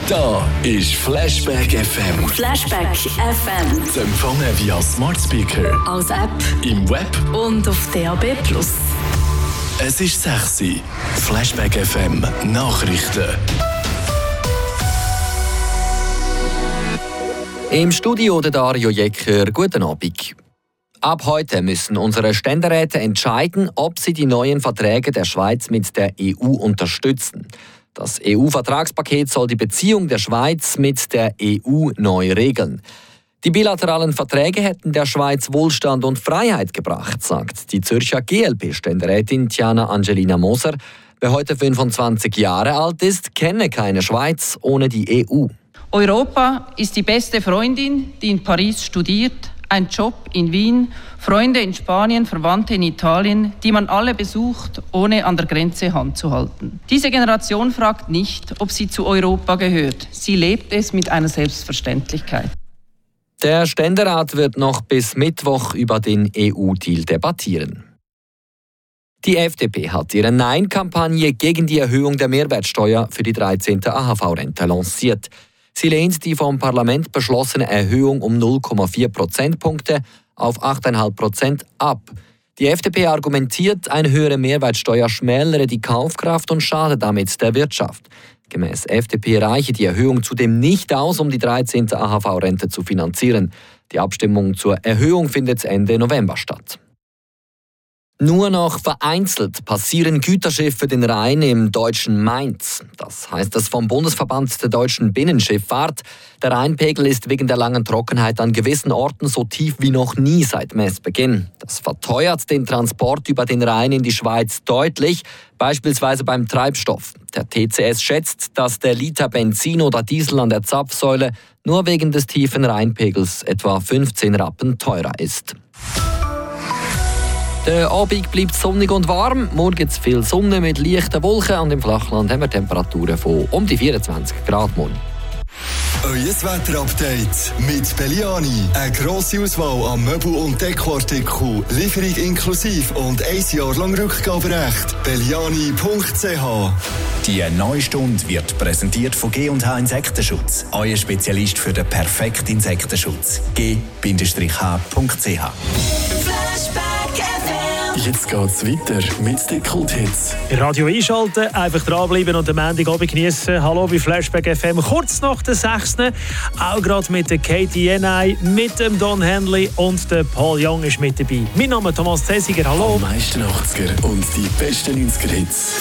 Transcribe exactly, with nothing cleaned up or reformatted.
Da ist Flashback F M. Flashback F M. Zu empfangen via Smart Speaker, als App im Web und auf D A B plus. Es ist sechs Uhr. Flashback F M Nachrichten. Im Studio der Dario Jecker. Guten Abend. Ab heute müssen unsere Ständeräte entscheiden, ob sie die neuen Verträge der Schweiz mit der E U unterstützen. Das E U-Vertragspaket soll die Beziehung der Schweiz mit der E U neu regeln. Die bilateralen Verträge hätten der Schweiz Wohlstand und Freiheit gebracht, sagt die Zürcher G L P-Ständerätin Tiana Angelina Moser. Wer heute fünfundzwanzig Jahre alt ist, kenne keine Schweiz ohne die E U. Europa ist die beste Freundin, die in Paris studiert, ein Job in Wien, Freunde in Spanien, Verwandte in Italien, die man alle besucht, ohne an der Grenze Hand zu halten. Diese Generation fragt nicht, ob sie zu Europa gehört. Sie lebt es mit einer Selbstverständlichkeit. Der Ständerat wird noch bis Mittwoch über den E U-Deal debattieren. Die F D P hat ihre Nein-Kampagne gegen die Erhöhung der Mehrwertsteuer für die dreizehnte A H V-Rente lanciert. Sie lehnt die vom Parlament beschlossene Erhöhung um null Komma vier Prozentpunkte auf acht Komma fünf Prozent ab. Die F D P argumentiert, eine höhere Mehrwertsteuer schmälere die Kaufkraft und schade damit der Wirtschaft. Gemäß F D P reiche die Erhöhung zudem nicht aus, um die dreizehnte A H V-Rente zu finanzieren. Die Abstimmung zur Erhöhung findet Ende November statt. Nur noch vereinzelt passieren Güterschiffe den Rhein im deutschen Mainz. Das heißt es vom Bundesverband der deutschen Binnenschifffahrt. Der Rheinpegel ist wegen der langen Trockenheit an gewissen Orten so tief wie noch nie seit Messbeginn. Das verteuert den Transport über den Rhein in die Schweiz deutlich, beispielsweise beim Treibstoff. Der T C S schätzt, dass der Liter Benzin oder Diesel an der Zapfsäule nur wegen des tiefen Rheinpegels etwa fünfzehn Rappen teurer ist. Der Abend bleibt sonnig und warm. Morgen gibt es viel Sonne mit leichten Wolken und im Flachland haben wir Temperaturen von um die vierundzwanzig Grad morgen. Euer Wetterupdate mit Belliani. Eine grosse Auswahl an Möbel- und Dekoartikeln, Lieferung inklusive und ein Jahr lang Rückgaberecht. Belliani punkt c h. Die neue Stunde wird präsentiert von G und H Insektenschutz. Euer Spezialist für den perfekten Insektenschutz. G H punkt c h. Jetzt geht's weiter mit den Kulthits. Radio einschalten, einfach dranbleiben und den Montagabend genießen. Hallo bei Flashback F M. Kurz nach der sechsten Auch gerade mit der Katie Jenai, mit dem Don Henley und der Paul Young ist mit dabei. Mein Name ist Thomas Zesiger. Hallo. Die meisten achtziger und die besten neunziger Hits.